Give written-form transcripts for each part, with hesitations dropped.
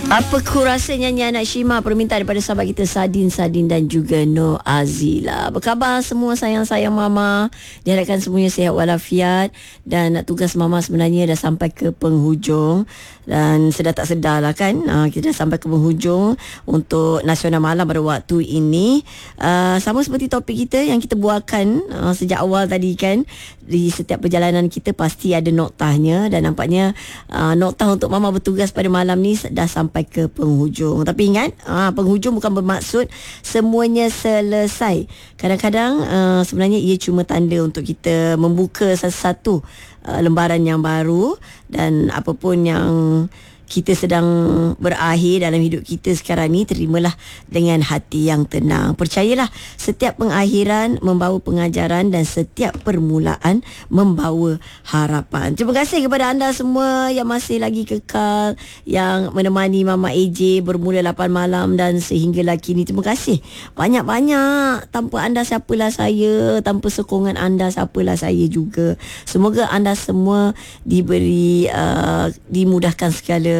Apa kurasa nyanyian Anak Shima, permintaan daripada sahabat kita Sadin dan juga Nur Azila. Apa khabar semua sayang-sayang mama? Diharapkan semuanya sihat walafiat. Dan tugas mama sebenarnya dah sampai ke penghujung. Dan sedar tak sedar lah kan, kita dah sampai ke penghujung untuk Nasional Malam pada waktu ini. Sama seperti topik kita yang kita buatkan sejak awal tadi kan. Di setiap perjalanan kita pasti ada noktahnya. Dan nampaknya noktah untuk mama bertugas pada malam ni dah sampai ke penghujung. Tapi ingat, penghujung bukan bermaksud semuanya selesai. Kadang-kadang sebenarnya ia cuma tanda untuk kita membuka satu-satu lembaran yang baru. Dan apapun yang kita sedang berakhir dalam hidup kita sekarang ni, terimalah dengan hati yang tenang. Percayalah, setiap pengakhiran membawa pengajaran dan setiap permulaan membawa harapan. Terima kasih kepada anda semua yang masih lagi kekal, yang menemani Mama AJ bermula 8 malam dan sehinggalah kini. Terima kasih banyak-banyak. Tanpa anda siapalah saya, tanpa sokongan anda siapalah saya juga. Semoga anda semua diberi dimudahkan segala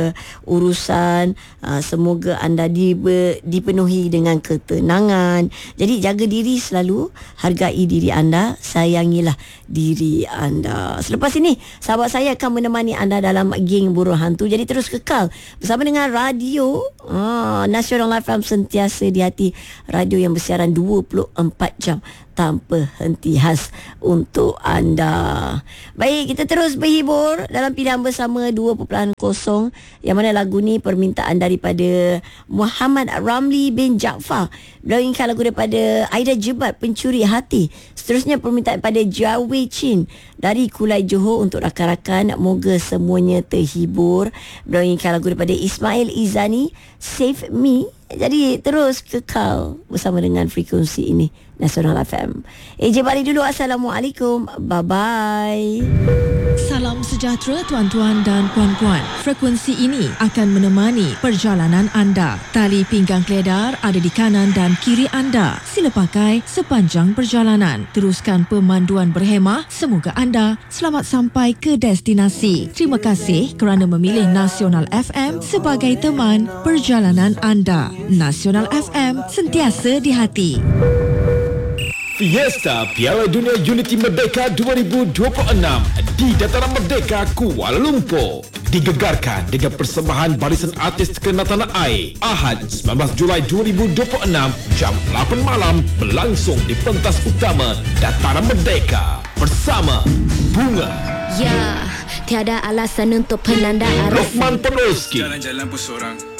urusan. Semoga anda dipenuhi dengan ketenangan. Jadi jaga diri selalu, hargai diri anda, sayangilah diri anda. Selepas ini sahabat saya akan menemani anda dalam geng Burung Hantu. Jadi terus kekal bersama dengan radio Nasional FM, sentiasa di hati. Radio yang bersiaran 24 jam tanpa henti, khas untuk anda. Baik, kita terus berhibur dalam pilihan bersama 2.0, yang mana lagu ni permintaan daripada Muhammad Ramli bin Jaafar. Beliau inginkan lagu daripada Aida Jebat, Pencuri Hati. Seterusnya permintaan pada Jawi Chin dari Kulai Johor untuk rakan-rakan. Moga semuanya terhibur. Beliau inginkan lagu daripada Ismail Izani, Save Me. Jadi terus kekal bersama dengan frekuensi ini, Nasional FM. AJ balik dulu. Assalamualaikum. Bye-bye. Salam sejahtera tuan-tuan dan puan-puan. Frekuensi ini akan menemani perjalanan anda. Tali pinggang keledar ada di kanan dan kiri anda. Sila pakai sepanjang perjalanan. Teruskan pemanduan berhemah. Semoga anda selamat sampai ke destinasi. Terima kasih kerana memilih Nasional FM sebagai teman perjalanan anda. Nasional FM, sentiasa di hati. Fiesta Piala Dunia Unity Merdeka 2026 di Dataran Merdeka, Kuala Lumpur. Digegarkan dengan persembahan barisan artis terkenal tanah air. Ahad 19 Julai 2026 jam 8 malam berlangsung di pentas utama Dataran Merdeka bersama Bunga. Ya, tiada alasan untuk penanda arah. Lokman Peroski. Jalan-jalan pun seorang.